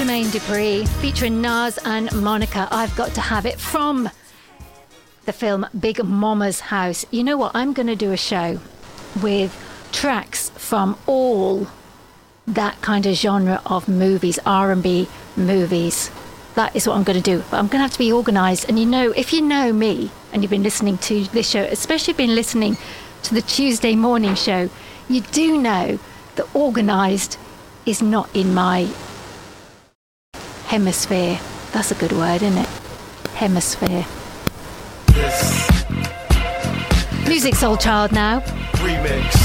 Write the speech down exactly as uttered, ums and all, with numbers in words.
Jermaine Dupri featuring Nas and Monica. I've got to have it from the film Big Mama's House. You know what? I'm going to do a show with tracks from all that kind of genre of movies, R and B movies. That is what I'm going to do. But I'm going to have to be organised. And you know, if you know me and you've been listening to this show, especially been listening to the Tuesday morning show, you do know that organised is not in my hemisphere. That's a good word, isn't it? Hemisphere. Yes. Music Soul Child now. Remix.